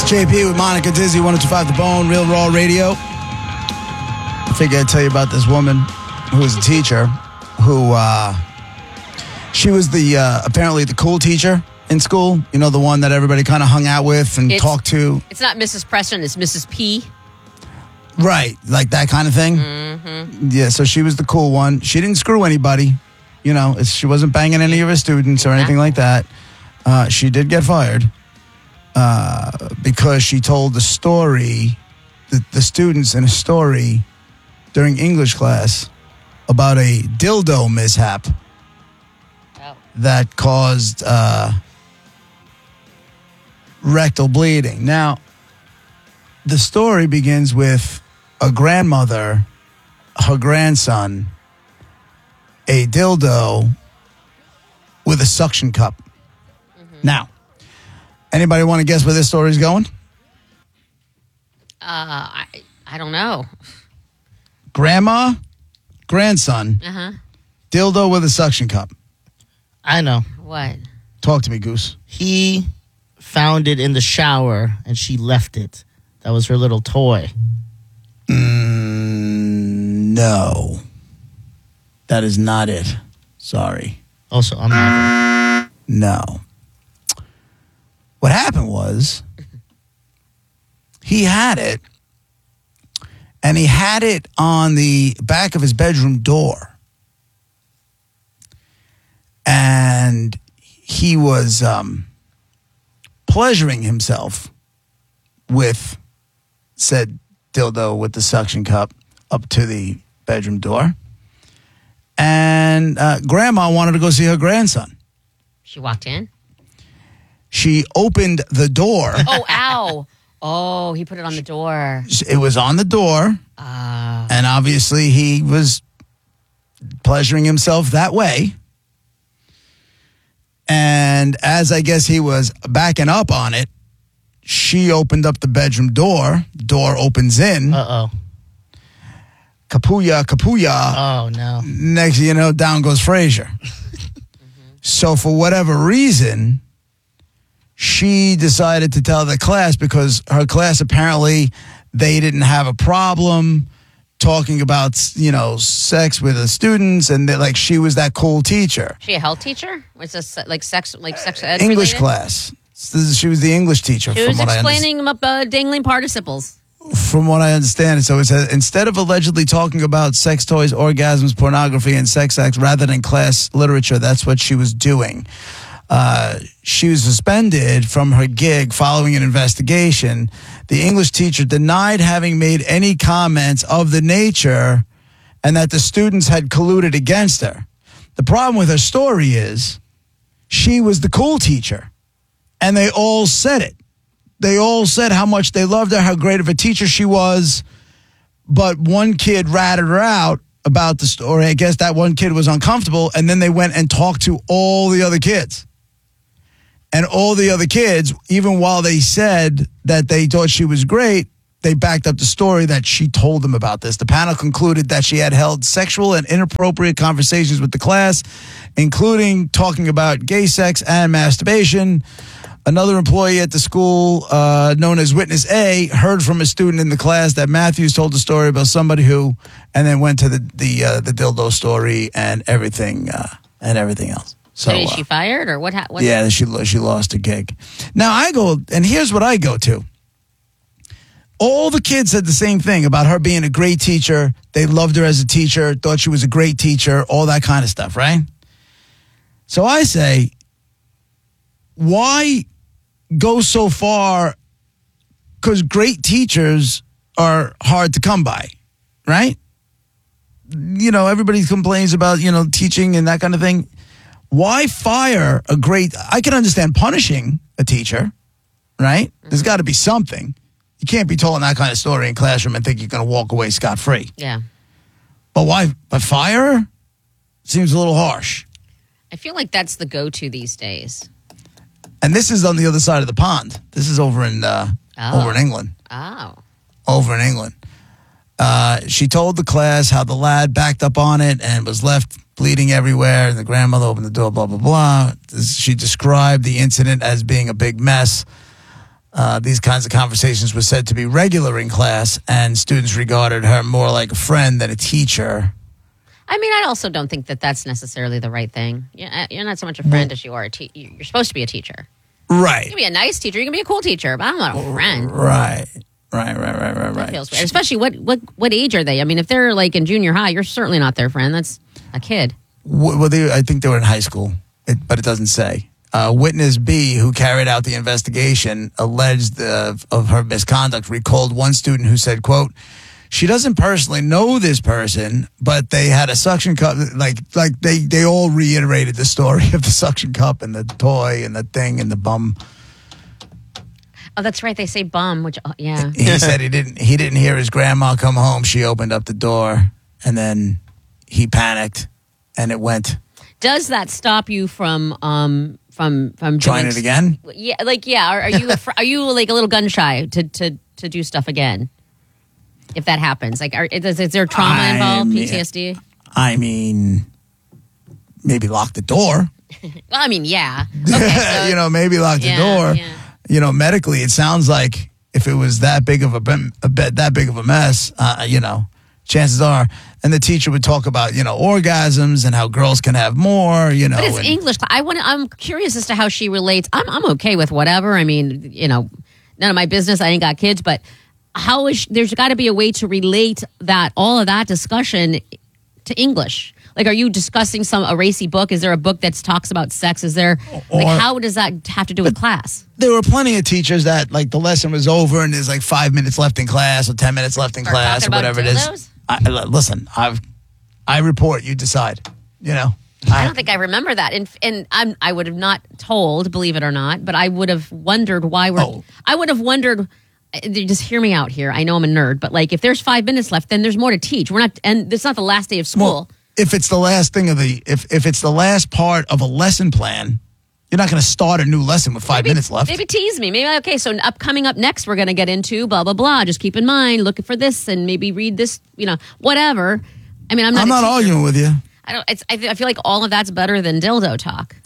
JP with Monica Dizzy, 102.5 The Bone, Real Raw Radio. I figured I'd tell you about this woman who was a teacher who, she was apparently the cool teacher in school. You know, the one that everybody kind of hung out with and talked to. It's not Mrs. Preston, it's Mrs. P. Right, like that kind of thing. Mm-hmm. Yeah, so she was the cool one. She didn't screw anybody. You know, she wasn't banging any of her students or anything like that. She did get fired. Because she told the story, the students in a story during English class about a dildo mishap that caused rectal bleeding. Now, the story begins with a grandmother, her grandson, a dildo with a suction cup. Mm-hmm. Now, anybody want to guess where this story's going? I don't know. Grandma, grandson, dildo with a suction cup. I know. What? Talk to me, Goose. He found it in the shower and she left it. That was her little toy. No. That is not it. Sorry. Also, I'm not. No. What happened was he had it, and he had it on the back of his bedroom door. And he was pleasuring himself with said dildo with the suction cup up to the bedroom door. And Grandma wanted to go see her grandson. She walked in? She opened the door. Oh, ow. Oh, he put it on the door. It was on the door. And obviously he was pleasuring himself that way. And as I guess he was backing up on it, she opened up the bedroom door. Door opens in. Uh-oh. Kapuya, kapuya. Oh, no. Next thing you know, down goes Frazier. So for whatever reason, she decided to tell the class because her class apparently they didn't have a problem talking about, you know, sex with the students, and like she was that cool teacher. She a health teacher? Was this like sex ed English related? class. She was the English teacher. She was explaining dangling participles. From what I understand, so it says instead of allegedly talking about sex toys, orgasms, pornography, and sex acts rather than class literature, that's what she was doing. She was suspended from her gig following an investigation. The English teacher denied having made any comments of the nature and that the students had colluded against her. The problem with her story is she was the cool teacher, and they all said it. They all said how much they loved her, how great of a teacher she was, but one kid ratted her out about the story. I guess that one kid was uncomfortable, and then they went and talked to all the other kids. And all the other kids, even while they said that they thought she was great, they backed up the story that she told them about this. The panel concluded that she had held sexual and inappropriate conversations with the class, including talking about gay sex and masturbation. Another employee at the school, known as Witness A, heard from a student in the class that Matthews told a story about somebody who, and then went to the dildo story and everything else. So is she fired or what? Yeah, she lost her gig. Now I go, and here's what I go to. All the kids said the same thing about her being a great teacher. They loved her as a teacher, thought she was a great teacher, all that kind of stuff, right? So I say, why go so far? Because great teachers are hard to come by, right? You know, everybody complains about, you know, teaching and that kind of thing. Why fire a great... I can understand punishing a teacher, right? Mm-hmm. There's got to be something. You can't be telling that kind of story in classroom and think you're going to walk away scot-free. Yeah. But why? But fire her? Seems a little harsh. I feel like that's the go-to these days. And this is on the other side of the pond. This is over in England. Oh. Over in England. She told the class how the lad backed up on it and was left bleeding everywhere. And the grandmother opened the door, blah, blah, blah. She described the incident as being a big mess. These kinds of conversations were said to be regular in class, and students regarded her more like a friend than a teacher. I mean, I also don't think that that's necessarily the right thing. You're not so much a friend as you are you're supposed to be a teacher. Right. You can be a nice teacher. You can be a cool teacher, but I'm not a friend. Right. That feels weird. Especially what age are they? I mean, if they're like in junior high, you're certainly not their friend. That's a kid. Well, I think they were in high school, but it doesn't say. Witness B, who carried out the investigation, alleged of her misconduct, recalled one student who said, quote, she doesn't personally know this person, but they had a suction cup. Like they all reiterated the story of the suction cup and the toy and the thing and the bum. Oh, that's right. They say bum, which yeah. He said he didn't hear his grandma come home. She opened up the door and then he panicked and it went. Does that stop you from Trying it again? Yeah. Are you like a little gun shy to do stuff again? If that happens, like, is there trauma involved? PTSD? I mean, maybe lock the door. Well, I mean, yeah. Okay, so, maybe lock the door. Yeah. Medically, it sounds like if it was that big of that big of a mess, chances are, and the teacher would talk about, orgasms and how girls can have more, But it's English. I'm curious as to how she relates. I'm okay with whatever. I mean, none of my business. I ain't got kids, but there's got to be a way to relate all of that discussion to English. Like, are you discussing a racy book? Is there a book that talks about sex? Is there, how does that have to do with class? There were plenty of teachers that, like, the lesson was over and there's like 5 minutes left in class or 10 minutes left in class or whatever it is. Listen, I report, you decide, I don't think I remember that. And I would have not told, believe it or not, but I would have wondered I would have wondered, just hear me out here. I know I'm a nerd, but like if there's 5 minutes left, then there's more to teach. And it's not the last day of school. Well, if it's the last thing if it's the last part of a lesson plan, you're not going to start a new lesson with 5 minutes left. Maybe tease me. Maybe, okay, so coming up next, we're going to get into blah, blah, blah. Just keep in mind, looking for this and maybe read this, whatever. I mean, I'm not arguing with you. I feel like all of that's better than dildo talk.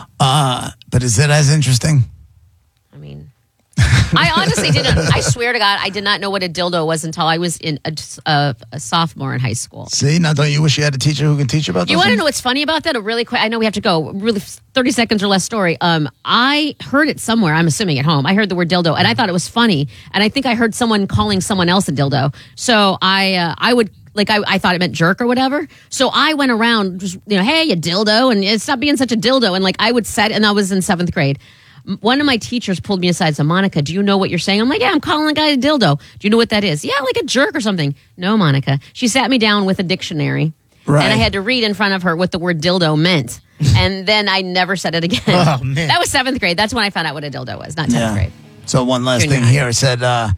But is it as interesting? I mean, I honestly didn't. I swear to God, I did not know what a dildo was until I was in a sophomore in high school. See, now don't you wish you had a teacher who could teach you about that? You want to know what's funny about that? Really quick, I know we have to go. Really, 30 seconds or less story. I heard it somewhere. I'm assuming at home. I heard the word dildo, and I thought it was funny. And I think I heard someone calling someone else a dildo. So I would. Like, I thought it meant jerk or whatever. So I went around just, hey, you dildo, and stop being such a dildo. And like I would say, and I was in 7th grade. One of my teachers pulled me aside and said, Monica, do you know what you're saying? I'm like, yeah, I'm calling a guy a dildo. Do you know what that is? Yeah, like a jerk or something. No, Monica. She sat me down with a dictionary. Right. And I had to read in front of her what the word dildo meant. And then I never said it again. Oh, man. That was 7th grade. That's when I found out what a dildo was, not 10th grade. So one last thing here. It said a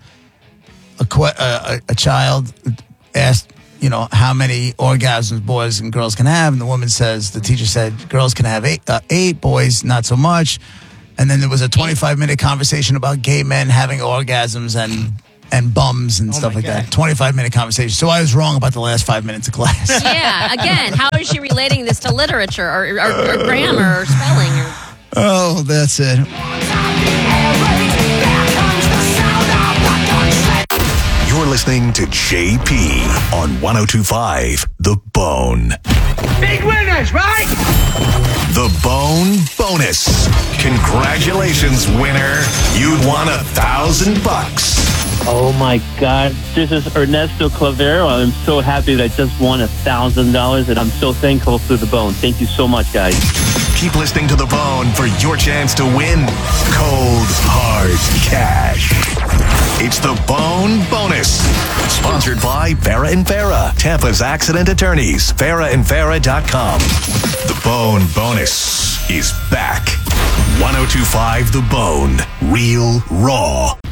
child asked, how many orgasms boys and girls can have. And the teacher said, girls can have 8, boys not so much. And then there was a 25-minute conversation about gay men having orgasms and bums and stuff like that. 25-minute conversation. So I was wrong about the last 5 minutes of class. Yeah, again, how is she relating this to literature or grammar or spelling? Oh, that's it. You're listening to JP on 102.5 The Bone. Big winners, right? The Bone Bonus. Congratulations, winner. You won $1,000. Oh my God. This is Ernesto Clavero. I'm so happy that I just won $1,000 and I'm so thankful to The Bone. Thank you so much, guys. Keep listening to The Bone for your chance to win cold, hard cash. It's The Bone Bonus. Sponsored by Farah and Farah, Tampa's accident attorneys. FarahandFarah.com. The Bone Bonus is back. 102.5 The Bone. Real, raw,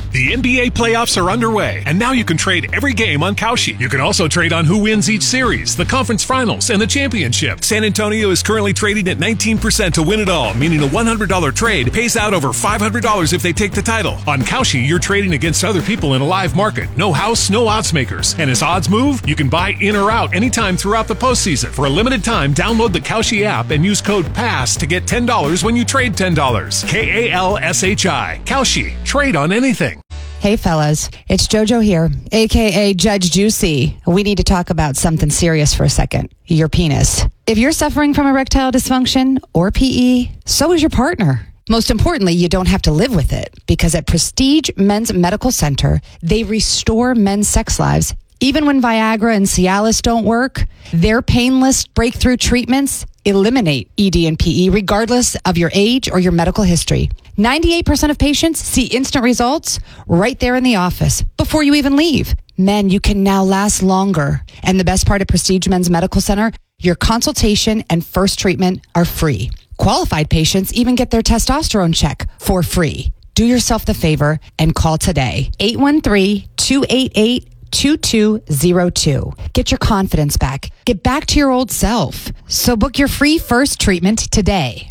The NBA playoffs are underway, and now you can trade every game on Kalshi. You can also trade on who wins each series, the conference finals, and the championship. San Antonio is currently trading at 19% to win it all, meaning a $100 trade pays out over $500 if they take the title. On Kalshi, you're trading against other people in a live market. No house, no odds makers. And as odds move, you can buy in or out anytime throughout the postseason. For a limited time, download the Kalshi app and use code PASS to get $10 when you trade $10. KALSHI. Kalshi. Trade on anything. Hey fellas, it's JoJo here, aka Judge Juicy. We need to talk about something serious for a second. Your penis. If you're suffering from erectile dysfunction or PE, so is your partner. Most importantly, you don't have to live with it, because at Prestige Men's Medical Center, they restore men's sex lives. Even when Viagra and Cialis don't work, their painless breakthrough treatments eliminate ED and PE regardless of your age or your medical history. 98% of patients see instant results right there in the office before you even leave. Men, you can now last longer. And the best part of Prestige Men's Medical Center, your consultation and first treatment are free. Qualified patients even get their testosterone check for free. Do yourself the favor and call today. 813-288-2202. Get your confidence back. Get back to your old self. So book your free first treatment today.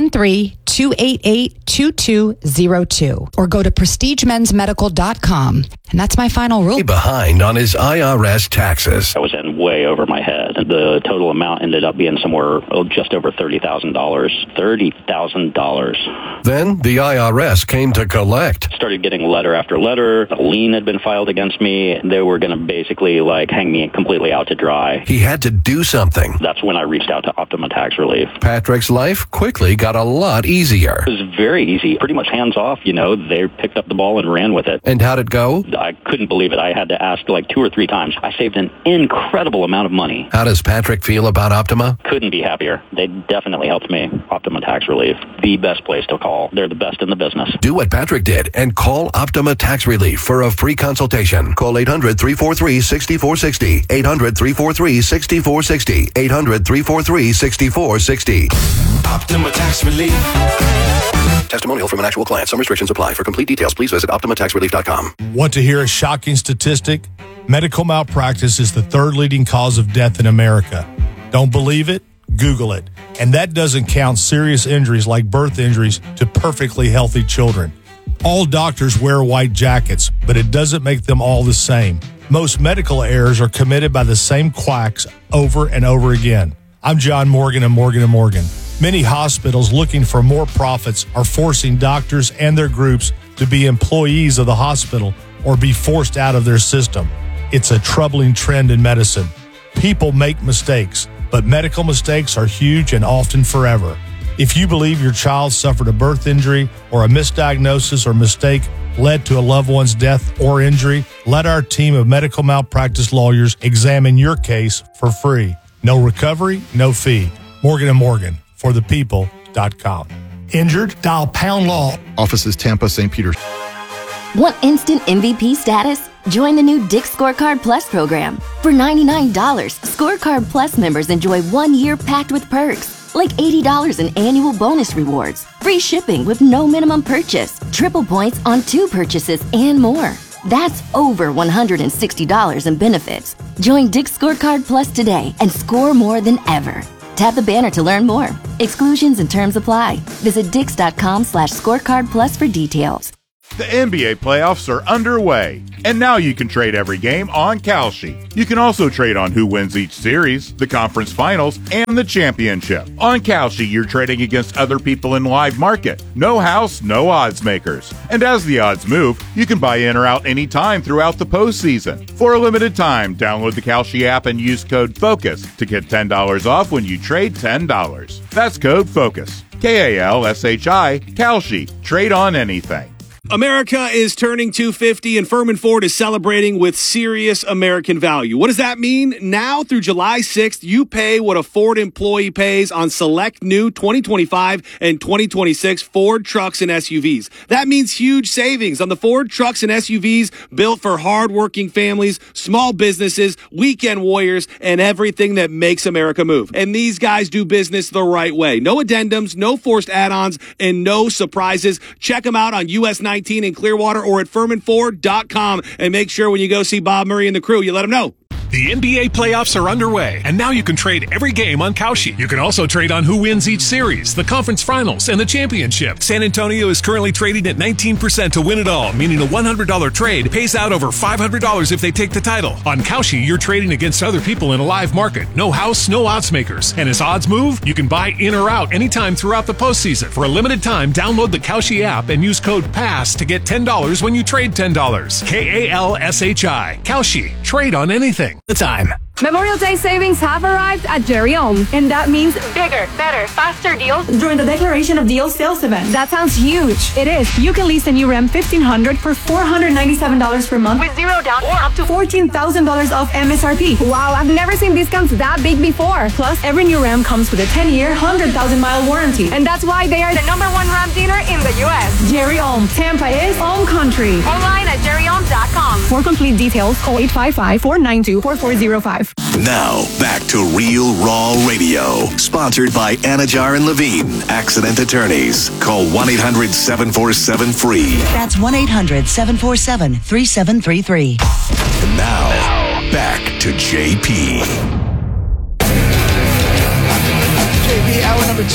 813-288-2202. Or go to prestigemensmedical.com. And that's my final rule. Behind on his IRS taxes. I was in way over my head. The total amount ended up being somewhere just over $30,000. $30,000. Then the IRS came to collect. Started getting letter after letter. A lien had been filed against me. They were going to basically hang me completely out to dry. He had to do something. That's when I reached out to Optima Tax Relief. Patrick's life quickly got a lot easier. It was very easy. Pretty much hands off, They picked up the ball and ran with it. And how'd it go? I couldn't believe it. I had to ask 2 or 3 times. I saved an incredible amount of money. How does Patrick feel about Optima? Couldn't be happier. They definitely helped me. Optima Tax Relief, the best place to call. They're the best in the business. Do what Patrick did and call Optima Tax Relief for a free consultation. Call 800-343-6460. 800-343-6460. 800-343-6460. Optima Tax Relief. Testimonial from an actual client. Some restrictions apply. For complete details, please visit OptimaTaxRelief.com. Want to hear a shocking statistic? Medical malpractice is the 3rd leading cause of death in America. Don't believe it? Google it. And that doesn't count serious injuries like birth injuries to perfectly healthy children. All doctors wear white jackets, but it doesn't make them all the same. Most medical errors are committed by the same quacks over and over again. I'm John Morgan of Morgan & Morgan. Many hospitals looking for more profits are forcing doctors and their groups to be employees of the hospital or be forced out of their system. It's a troubling trend in medicine. People make mistakes, but medical mistakes are huge and often forever. If you believe your child suffered a birth injury or a misdiagnosis or mistake led to a loved one's death or injury, let our team of medical malpractice lawyers examine your case for free. No recovery, no fee. Morgan & Morgan, forthepeople.com. Injured? Dial pound law. Offices Tampa, St. Peter. Want instant MVP status? Join the new Dick's Scorecard Plus program. For $99, Scorecard Plus members enjoy 1 year packed with perks, like $80 in annual bonus rewards, free shipping with no minimum purchase, triple points on 2 purchases, and more. That's over $160 in benefits. Join Dick's Scorecard Plus today and score more than ever. Tap the banner to learn more. Exclusions and terms apply. Visit Dix.com/scorecard plus for details. The NBA playoffs are underway, and now you can trade every game on Kalshi. You can also trade on who wins each series, the conference finals, and the championship. On Kalshi, you're trading against other people in live market. No house, no odds makers. And as the odds move, you can buy in or out anytime throughout the postseason. For a limited time, download the Kalshi app and use code FOCUS to get $10 off when you trade $10. That's code FOCUS. KALSHI, Kalshi. Trade on anything. America is turning 250 and Furman Ford is celebrating with serious American value. What does that mean? Now through July 6th, you pay what a Ford employee pays on select new 2025 and 2026 Ford trucks and SUVs. That means huge savings on the Ford trucks and SUVs built for hardworking families, small businesses, weekend warriors, and everything that makes America move. And these guys do business the right way. No addendums, no forced add-ons, and no surprises. Check them out on US 90 2019 in Clearwater or at FurmanFord.com. And make sure when you go see Bob Murray and the crew, you let them know. The NBA playoffs are underway, and now you can trade every game on Kalshi. You can also trade on who wins each series, the conference finals, and the championship. San Antonio is currently trading at 19% to win it all, meaning a $100 trade pays out over $500 if they take the title. On Kalshi, you're trading against other people in a live market. No house, no odds makers. And as odds move, you can buy in or out anytime throughout the postseason. For a limited time, download the Kalshi app and use code PASS to get $10 when you trade $10. Kalshi. Kalshi. Trade on anything. The time. Memorial Day savings have arrived at Jerry Ohm, and that means bigger, better, faster deals during the Declaration of Deals sales event. That sounds huge. It is. You can lease a new Ram 1500 for $497 per month with zero down or up to $14,000 off MSRP. Wow, I've never seen discounts that big before. Plus, every new Ram comes with a 10-year, 100,000-mile warranty, and that's why they are the #1 Ram dealer in the U.S. Jerry Ohm. Tampa is Ohm Country. Online at jerryohm.com. For complete details, call 855-492-4405. Now, back to Real Raw Radio. Sponsored by Anajar and Levine, accident attorneys. Call 1-800-747-FREE. That's 1-800-747-3733. And now, back to JP. JP, hour number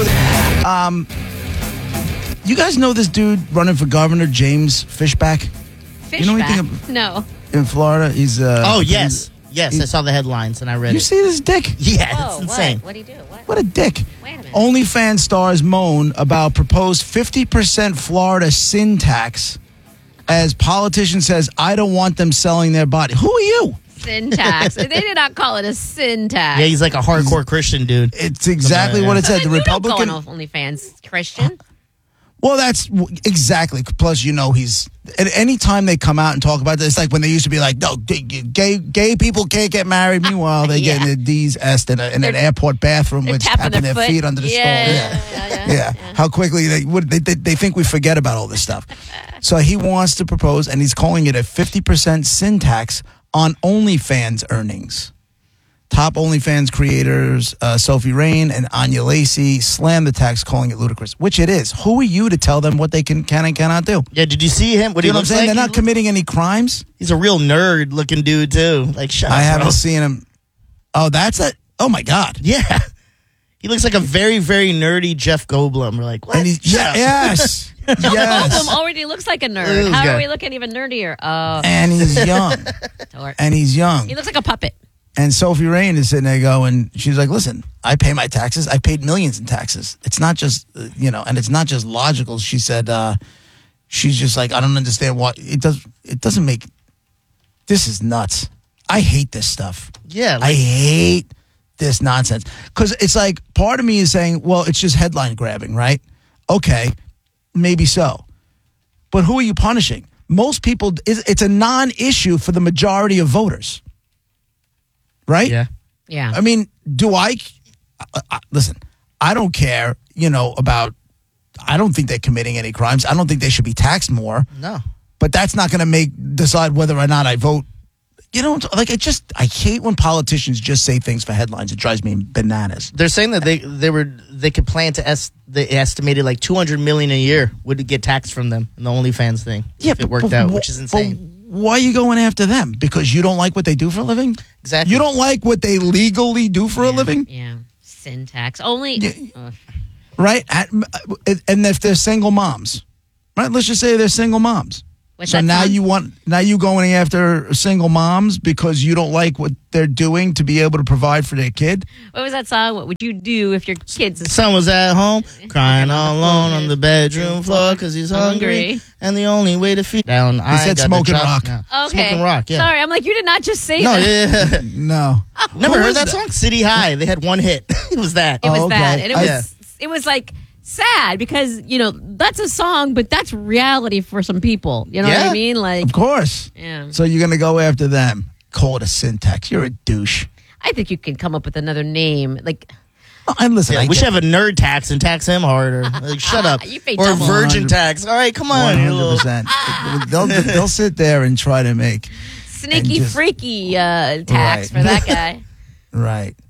2. You guys know this dude running for governor, James Fishback? You know anything No. in Florida? He's Oh, yes. Yes, I saw the headlines and I read it. You see this dick? Yeah, Whoa, it's insane. What do you do? What a dick. Wait a minute. OnlyFans stars moan about proposed 50% Florida sin tax as politician says, I don't want them selling their body. Who are you? Syntax. They did not call it a syntax. Yeah, he's like a hardcore Christian dude. It's exactly what it said. The Republican. Don't go on OnlyFans, Christian. Well, that's exactly. Plus, he's at any time they come out and talk about this, it's like when they used to be like, no, gay people can't get married. Meanwhile, they're getting their D's S'd in an airport bathroom with tapping their feet under the stall. Yeah. How quickly they think we forget about all this stuff. So he wants to propose, and he's calling it a 50% sin tax on OnlyFans earnings. Top OnlyFans creators, Sophie Rain and Anya Lacey, slammed the tax, calling it ludicrous, which it is. Who are you to tell them what they can and cannot do? Yeah, did you see him? What you he know what I'm looks saying? like? They're not committing any crimes. He's a real nerd-looking dude, too. Like, shut up, I haven't bro. seen him. Oh, that's it. Oh, my God. Yeah. He looks like a very, very nerdy Jeff Goldblum. We're like, what? And he's, yes. Yes. Goldblum already looks like a nerd. How are we looking even nerdier? Oh. And he's young. And he's young. He looks like a puppet. And Sophie Rain is sitting there going, she's like, listen, I pay my taxes. I paid millions in taxes. It's not just, and it's not just logical. She said, she's just like, I don't understand why. It doesn't make, this is nuts. I hate this stuff. Yeah. I hate this nonsense. Because it's like, part of me is saying, well, it's just headline grabbing, right? Okay, maybe so. But who are you punishing? Most people, it's a non-issue for the majority of voters. Right? Yeah. Yeah. I mean, listen, I don't care, about, I don't think they're committing any crimes. I don't think they should be taxed more. No. But that's not going to decide whether or not I vote. I hate when politicians just say things for headlines. It drives me bananas. They're saying that they could plan to they estimated like $200 million a year would get taxed from them in the OnlyFans thing. Yeah, if it worked out, which is insane. Why are you going after them? Because you don't like what they do for a living? Exactly. You don't like what they legally do for a living? Yeah. Syntax. Only. Right? And if they're single moms, right? Let's just say they're single moms. So now you going after single moms because you don't like what they're doing to be able to provide for their kid? What was that song? What would you do if your kids... Son was at home crying all alone on the bedroom floor because he's hungry. And the only way to feed down... He said smoking rock. Okay. Smoking rock, yeah. Sorry, I'm like, you did not just say No, that. yeah. No. Never heard that song? City High. They had one hit. It was that. It was that. And it was like... sad because that's a song, but that's reality for some people. You know what I mean? Like, of course. Yeah. So you're gonna go after them? Call it a syntax. You're a douche. I think you can come up with another name. Like, and listen, we should have a nerd tax and tax him harder. Like, shut up. You pay or a double. virgin tax. All right, come on. 100%. They'll sit there and try to make sneaky, freaky tax for that guy. Right.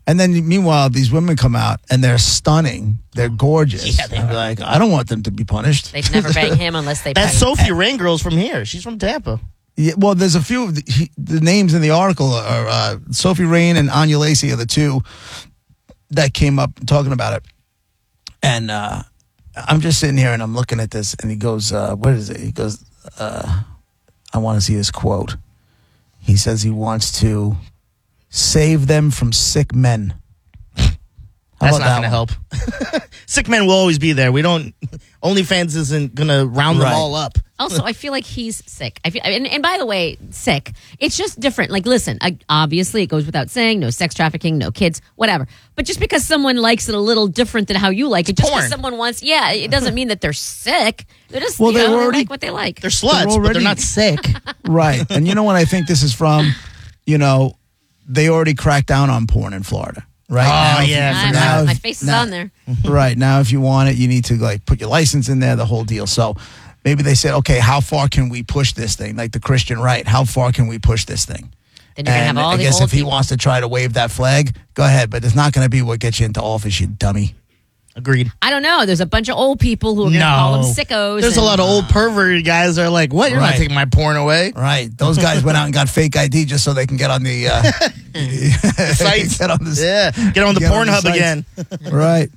And then meanwhile, these women come out and they're stunning. They're gorgeous. Yeah, they and are. like, I don't want them to be punished. They'd never bang him unless they That bang. Sophie Rain girl's from here. She's from Tampa. Yeah, well, there's a few of the names in the article are Sophie Rain and Anya Lacey are the two that came up talking about it. And I'm just sitting here and I'm looking at this, and he goes, what is it? He goes, I want to see his quote. He says he wants to save them from sick men. That's not going to help. Sick men will always be there. OnlyFans isn't going to round them all up. Also, I feel like he's sick. And by the way, sick. It's just different. Like, listen, obviously it goes without saying, no sex trafficking, no kids, whatever. But just because someone likes it a little different than how you like it, just because someone wants, it doesn't mean that they're sick. They're just, they like what they like. They're sluts, but they're not sick. Right. And you know what I think this is from? They already cracked down on porn in Florida. Right. Oh, yeah. My face is on there. Right. Now, if you want it, you need to put your license in there, the whole deal. So maybe they said, okay, how far can we push this thing? Like the Christian right. How far can we push this thing? Then you're going to have all I the guess old if he people. wants to try to wave that flag, go ahead. But it's not going to be what gets you into office, you dummy. Agreed. I don't know. There's a bunch of old people who are going to call them sickos. There's a lot of old perverted guys that are like, what? You're not taking my porn away. Right. Those guys went out and got fake ID just so they can get on the sites. Get on the, get on the Pornhub again. Right.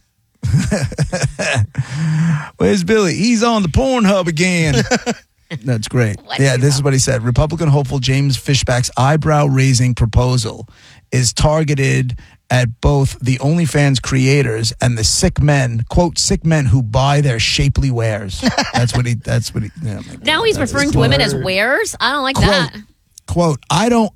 Where's Billy? He's on the Pornhub again. That's great. This is what he said. Republican hopeful James Fishback's eyebrow-raising proposal is targeted at both the OnlyFans creators and the sick men, quote, sick men who buy their shapely wares. That's what he. Yeah, now he's referring to women as wares. I don't like that. Quote, I don't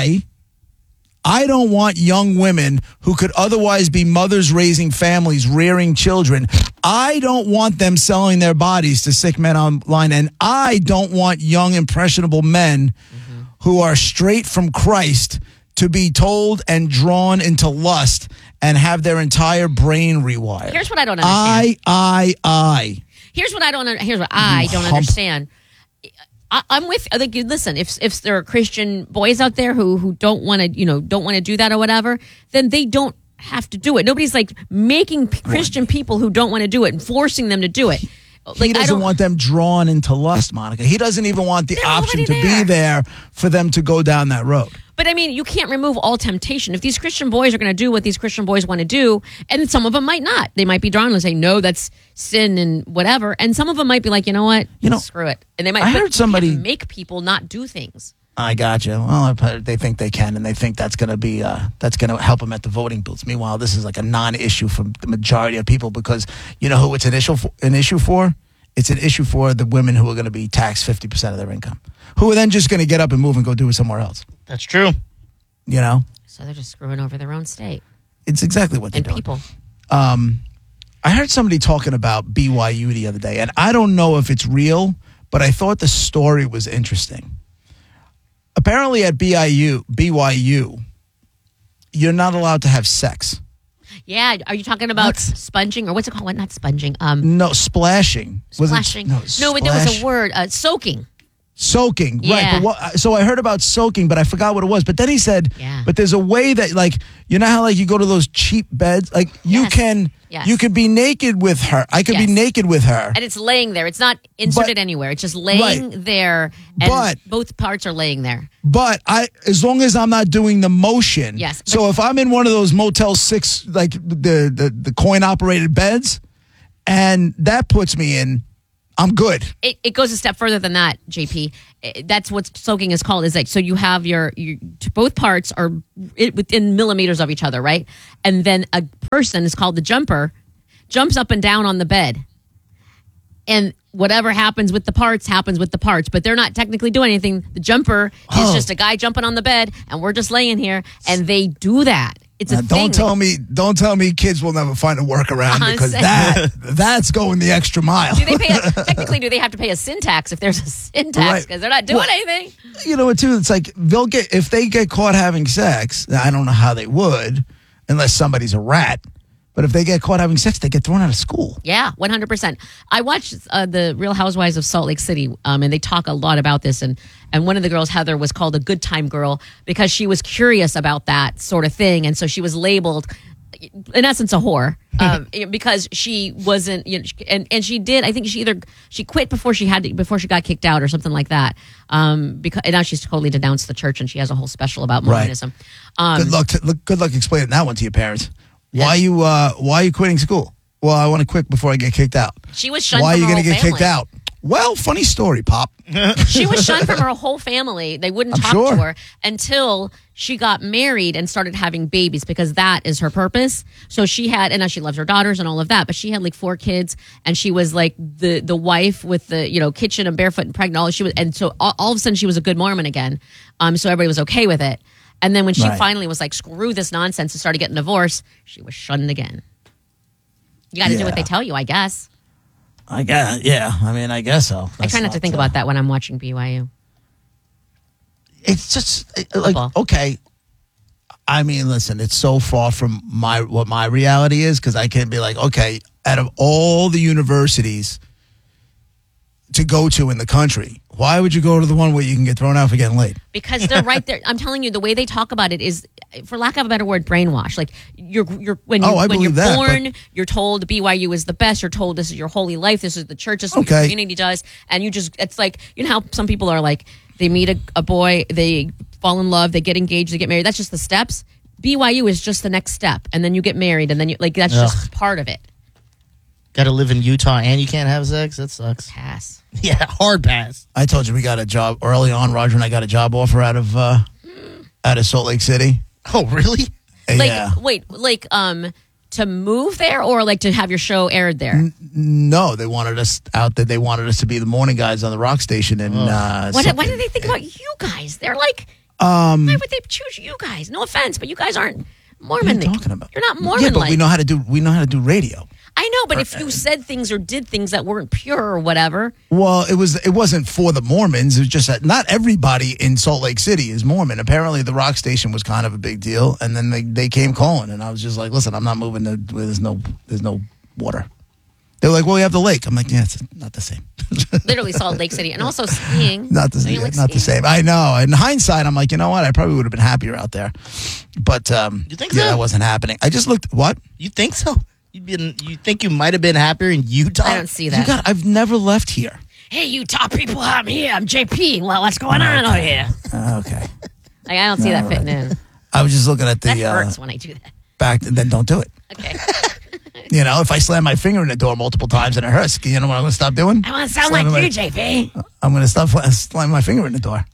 want young women who could otherwise be mothers raising families, rearing children. I don't want them selling their bodies to sick men online. And I don't want young, impressionable men who are straight from Christ to be told and drawn into lust and have their entire brain rewired. Here's what I don't understand. Here's what I don't understand. I'm with. Like, listen, if there are Christian boys out there who don't want to, don't want to do that or whatever, then they don't have to do it. Nobody's like making Christian people who don't want to do it and forcing them to do it. He doesn't want them drawn into lust, Monica. He doesn't even want the option to be there for them to go down that road. But I mean, you can't remove all temptation. If these Christian boys are going to do what these Christian boys want to do, and some of them might not. They might be drawn and say, no, that's sin and whatever. And some of them might be like, you know what? Screw it. And they might make people not do things. I gotcha. Well, they think they can, and they think that's going to be that's going to help them at the voting booths. Meanwhile, this is like a non-issue for the majority of people because you know who it's an issue for? It's an issue for the women who are going to be taxed 50% of their income, who are then just going to get up and move and go do it somewhere else. That's true. You know? So they're just screwing over their own state. It's exactly what they're doing. People. I heard somebody talking about BYU the other day, and I don't know if it's real, but I thought the story was interesting. Apparently at BYU, you're not allowed to have sex. Yeah, are you talking about sponging or what's it called? What, not sponging? No, splashing. Splashing. No, there was a word. Soaking. Soaking, yeah. right. But so I heard about soaking, but I forgot what it was. But then he said, but there's a way that, like, you know how, like, you go to those cheap beds? Like, you can be naked with her. I could be naked with her. And it's laying there. It's not inserted anywhere. It's just laying there, and both parts are laying there. But as long as I'm not doing the motion. Yes. So if I'm in one of those Motel 6, like the coin-operated beds, and that puts me in, I'm good. It goes a step further than that, JP. That's what soaking is called. Is like, so you have your both parts are within millimeters of each other, right? And then a person is called the jumper, jumps up and down on the bed, and whatever happens with the parts happens with the parts. But they're not technically doing anything. The jumper is just a guy jumping on the bed, and we're just laying here, and they do that. It's a thing. Don't tell me kids will never find a workaround because that's going the extra mile. Do they have to pay a sin tax if there's a sin tax because they're not doing anything? You know what, too? It's like if they get caught having sex, I don't know how they would unless somebody's a rat. But if they get caught having sex, they get thrown out of school. Yeah, 100%. I watched the Real Housewives of Salt Lake City, and they talk a lot about this. And one of the girls, Heather, was called a good time girl because she was curious about that sort of thing. And so she was labeled, in essence, a whore because she wasn't, and she did. I think she quit before she got kicked out or something like that. Because and now she's totally denounced the church and she has a whole special about Mormonism. Right. Good luck explaining that one to your parents. Why are you quitting school? Well, I want to quit before I get kicked out. She was shunned. Why from are you going to get kicked out? Well, funny story, Pop. She was shunned from her whole family. They wouldn't talk to her until she got married and started having babies because that is her purpose. So she had, and now she loves her daughters and all of that, but she had like 4 kids and she was like the wife with the, kitchen and barefoot and pregnant. And so all of a sudden she was a good Mormon again. So everybody was okay with it. And then when she finally was like, screw this nonsense and started getting divorced, she was shunned again. You got to do what they tell you, I guess. I guess, yeah. I mean, I guess so. I try not to think about that when I'm watching BYU. It's just like, okay. I mean, listen, it's so far from what my reality is because I can be like, okay, out of all the universities to go to in the country, why would you go to the one where you can get thrown out for getting late? Because they're right there. I'm telling you, the way they talk about it is, for lack of a better word, brainwash. Like when you're born, you're told BYU is the best. You're told this is your holy life. This is the church. This is what your community does. And it's like, how some people are like, they meet a boy, they fall in love, they get engaged, they get married. That's just the steps. BYU is just the next step. And then you get married and then that's just part of it. Got to live in Utah and you can't have sex? That sucks. Pass. Yeah, hard pass. I told you we got a job early on. Roger and I got a job offer out of Salt Lake City. Oh, really? Yeah. Wait, to move there or like to have your show aired there? No, they wanted us out there. They wanted us to be the morning guys on the rock station. And why did they think about you guys? They're like, why would they choose you guys? No offense, but you guys aren't Mormon. What are you talking about? You're not Mormon. Yeah, but we know how to do radio. I know, but if you said things or did things that weren't pure or whatever. Well, it wasn't for the Mormons. It was just that not everybody in Salt Lake City is Mormon. Apparently, the rock station was kind of a big deal, and then they came calling, and I was just like, listen, I'm not moving to where there's no water. They were like, well, we have the lake. I'm like, yeah, it's not the same. Literally Salt Lake City, and also skiing. Not the same. Not the same. I know. In hindsight, I'm like, you know what? I probably would have been happier out there, but you think so? That wasn't happening. I just looked. What? You think so? You think you might have been happier in Utah? I don't see that. I've never left here. Hey, Utah people, I'm here. I'm JP. Well, what's going on over here? Okay. I don't see that fitting in. I was just looking at the. That hurts when I do that. Back, then don't do it. Okay. If I slam my finger in the door multiple times and it hurts, you know what I'm going to stop doing? I want to sound like you, JP. I'm going to stop slamming my finger in the door.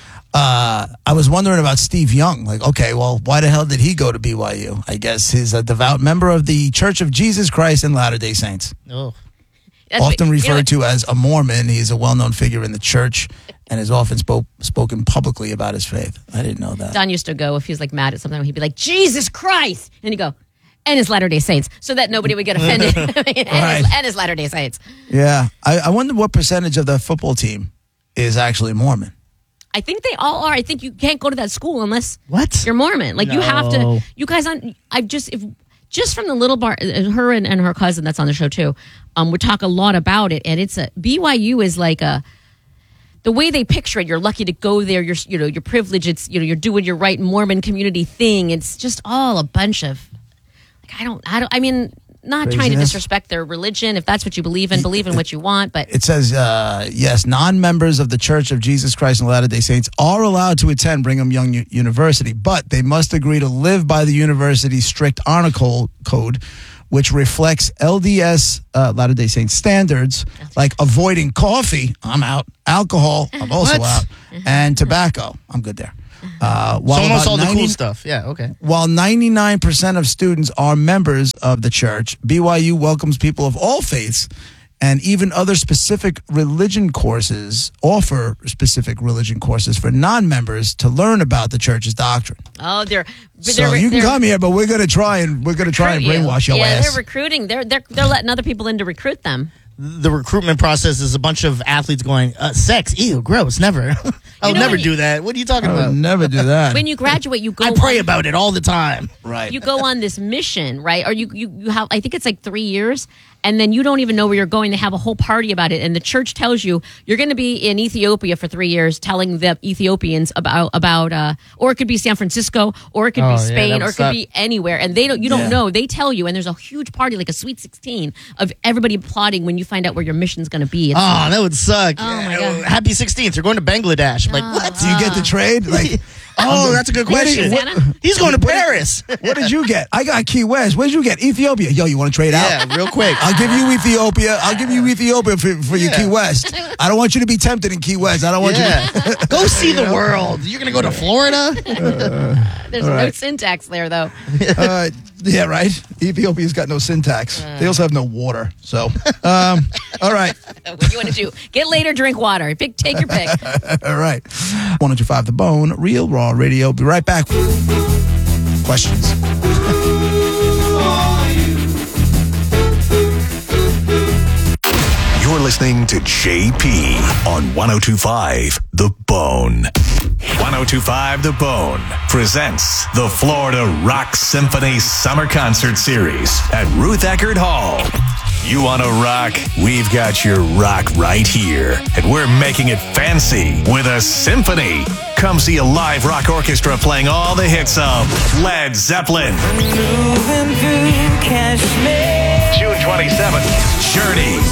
I was wondering about Steve Young. Like, okay, well, why the hell did he go to BYU? I guess he's a devout member of the Church of Jesus Christ and Latter-day Saints. Oh. Often referred to as a Mormon, he's a well-known figure in the church and has often spoken publicly about his faith. I didn't know that. Don used to go, if he was like mad at something, he'd be like, Jesus Christ! And he'd go, and his Latter-day Saints, so that nobody would get offended. and his Latter-day Saints. Yeah. I wonder what percentage of the football team is actually Mormon. I think they all are. I think you can't go to that school unless you're Mormon. Like, No. you have to, you guys, just from the little bar, her and her cousin that's on the show too, would talk a lot about it. And BYU is like the way they picture it, you're lucky to go there. You're privileged. It's, you're doing your right Mormon community thing. It's just all a bunch of, not Craziness. trying to disrespect their religion. If that's what you believe in what you want. But it says, yes, non-members of the Church of Jesus Christ and Latter-day Saints are allowed to attend Brigham Young University, but they must agree to live by the university's strict honor code, which reflects LDS Latter-day Saints standards, like avoiding coffee, I'm out, alcohol, I'm also out, and tobacco, I'm good there. Almost all the cool stuff. Yeah, okay. While 99% of students are members of the church, BYU welcomes people of all faiths, and even other specific religion courses offer specific religion courses for non-members to learn about the church's doctrine. Oh, so you can come here, but we're going to try and brainwash your ass. Yeah, they're recruiting. They're letting other people in to recruit them. The recruitment process is a bunch of athletes going, sex, ew, gross, never. I'll never do that. What are you talking I about? would never do that. When you graduate, you go. I pray about it all the time. Right. You go on this mission, right? Or you have, I think it's like 3 years, and then you don't even know where you're going. They have a whole party about it, and the church tells you you're going to be in Ethiopia for 3 years, telling the Ethiopians about, or it could be San Francisco, or it could be Spain, or it could be anywhere, and you don't know. They tell you, and there's a huge party, like a Sweet 16, of everybody applauding when you find out where your mission's going to be. That would suck. Oh my God. Happy 16th. You're going to Bangladesh. I'm like, what? Do you get the trade? Like, that's a good question. He's going to Paris. What did you get? I got Key West. What did you get? Ethiopia. Yo, you want to trade out? Yeah, real quick. I'll give you Ethiopia. I'll give you Ethiopia for your Key West. I don't want you to be tempted in Key West. I don't want you to... Go see the world. You're going to go to Florida? There's no syntax there, though. Yeah, right? Ethiopia's got no syntax. They also have no water. So, all right. What do you want to do? Get laid or drink water. Take your pick. All right. 102.5 The Bone, Real Raw Radio. Be right back. Questions. You're listening to JP on 102.5 The Bone. 102.5 The Bone presents the Florida Rock Symphony Summer Concert Series at Ruth Eckerd Hall. You want to rock? We've got your rock right here. And we're making it fancy with a symphony. Come see a live rock orchestra playing all the hits of Led Zeppelin. June 27th, Journey.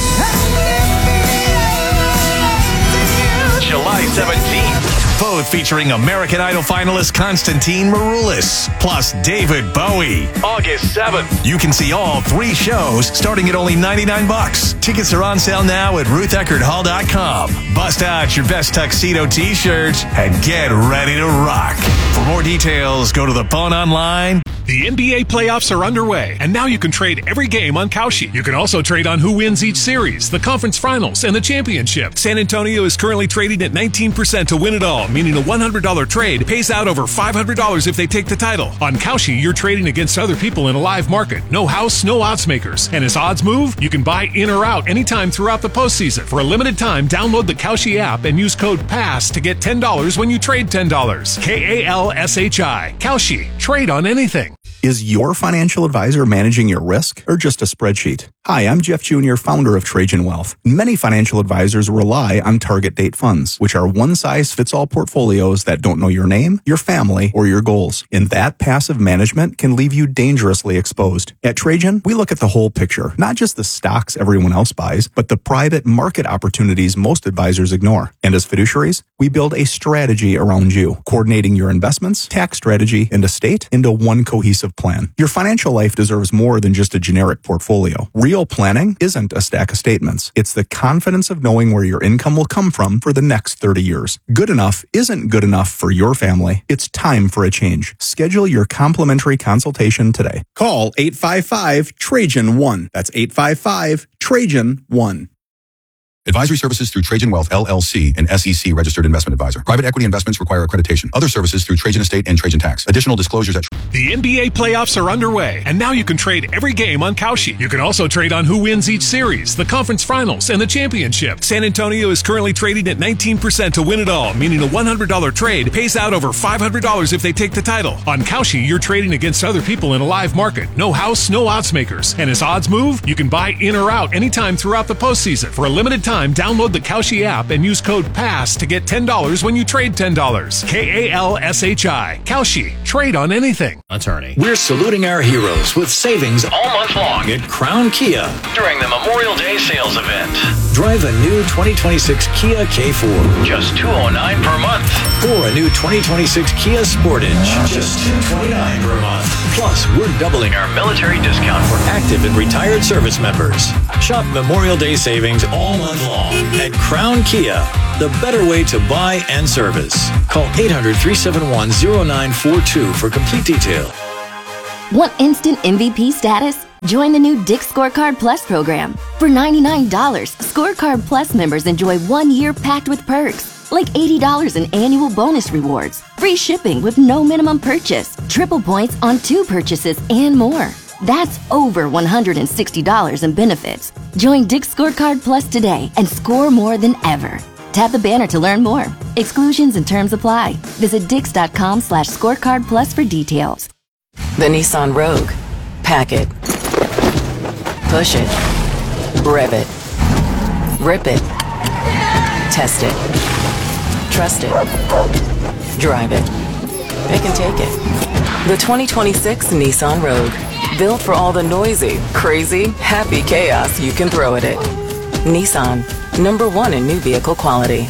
July 17th, both featuring American Idol finalist Konstantin Maroulis, plus David Bowie. August 7th, you can see all 3 shows starting at only $99. Tickets are on sale now at RuthEckerdHall.com. Bust out your best tuxedo t-shirts and get ready to rock. For more details, go to the Bone Online. The NBA playoffs are underway, and now you can trade every game on Kalshi. You can also trade on who wins each series, the conference finals, and the championship. San Antonio is currently trading at 19% to win it all, meaning a $100 trade pays out over $500 if they take the title. On Kalshi, you're trading against other people in a live market. No house, no odds makers. And as odds move, you can buy in or out anytime throughout the postseason. For a limited time, download the Kalshi app and use code PASS to get $10 when you trade $10. KALSHI. Kalshi. Trade on anything. Is your financial advisor managing your risk or just a spreadsheet? Hi, I'm Jeff Jr., founder of Trajan Wealth. Many financial advisors rely on target date funds, which are one-size-fits-all portfolios that don't know your name, your family, or your goals. And that passive management can leave you dangerously exposed. At Trajan, we look at the whole picture, not just the stocks everyone else buys, but the private market opportunities most advisors ignore. And as fiduciaries, we build a strategy around you, coordinating your investments, tax strategy, and estate into one cohesive plan. Your financial life deserves more than just a generic portfolio. Real planning isn't a stack of statements. It's the confidence of knowing where your income will come from for the next 30 years. Good enough isn't good enough for your family. It's time for a change. Schedule your complimentary consultation today. Call 855-TRAJAN-1. That's 855-TRAJAN-1. Advisory services through Trajan Wealth, LLC, an SEC registered investment advisor. Private equity investments require accreditation. Other services through Trajan Estate and Trajan Tax. Additional disclosures at... The NBA playoffs are underway, and now you can trade every game on Kalshi. You can also trade on who wins each series, the conference finals, and the championship. San Antonio is currently trading at 19% to win it all, meaning a $100 trade pays out over $500 if they take the title. On Kalshi, you're trading against other people in a live market. No house, no odds makers. And as odds move, you can buy in or out anytime throughout the postseason. For a limited time, download the Kalshi app and use code PASS to get $10 when you trade $10. KALSHI. Kalshi. Trade on anything. Attorney. We're saluting our heroes with savings all month long at Crown Kia during the Memorial Day sales event. Drive a new 2026 Kia K4, just $209 per month. Or a new 2026 Kia Sportage, just $229 per month. Plus, we're doubling our military discount for active and retired service members. Shop Memorial Day savings all month long at Crown Kia, the better way to buy and service. Call 800-371-0942 for complete detail. Want instant MVP status? Join the new Dick's Scorecard Plus program. For $99, Scorecard Plus members enjoy 1 year packed with perks, like $80 in annual bonus rewards, free shipping with no minimum purchase, triple points on 2 purchases, and more. That's over $160 in benefits. Join Dick's Scorecard Plus today and score more than ever. Tap the banner to learn more. Exclusions and terms apply. Visit Dix.com/scorecard plus for details. The Nissan Rogue. Pack it. Push it. Rev it. Rip it. Test it. Trust it. Drive it. It can take it. The 2026 Nissan Rogue. Built for all the noisy, crazy, happy chaos you can throw at it. Nissan. #1 in new vehicle quality.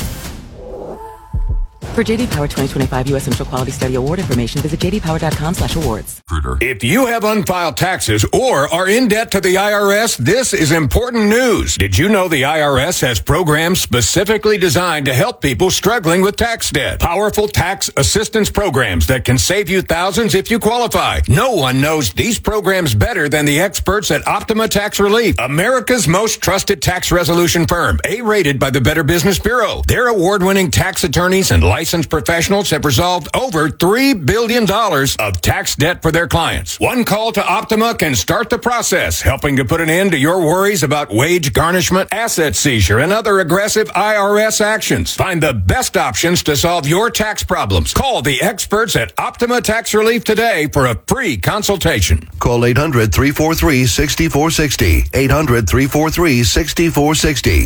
For JD Power 2025 U.S. Central Quality Study Award information, visit jdpower.com/awards. If you have unfiled taxes or are in debt to the IRS, this is important news. Did you know the IRS has programs specifically designed to help people struggling with tax debt? Powerful tax assistance programs that can save you thousands if you qualify. No one knows these programs better than the experts at Optima Tax Relief, America's most trusted tax resolution firm, A-rated by the Better Business Bureau. Their award-winning tax attorneys and licensed professionals have resolved over $3 billion of tax debt for their clients. One call to Optima can start the process, helping to put an end to your worries about wage garnishment, asset seizure, and other aggressive IRS actions. Find the best options to solve your tax problems. Call the experts at Optima Tax Relief today for a free consultation. Call 800-343-6460. 800-343-6460.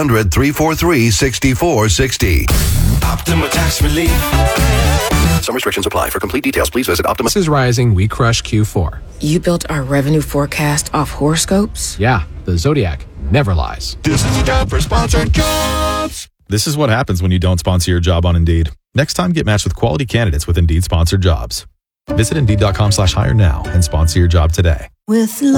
800-343-6460. Optima Tax Relief. Some restrictions apply. For complete details, please visit Optima. This is Rising. We crush Q4. You built our revenue forecast off horoscopes? Yeah, the Zodiac never lies. This is time for sponsored jobs. This is what happens when you don't sponsor your job on Indeed. Next time, get matched with quality candidates with Indeed sponsored jobs. Visit Indeed.com/hire now and sponsor your job today. With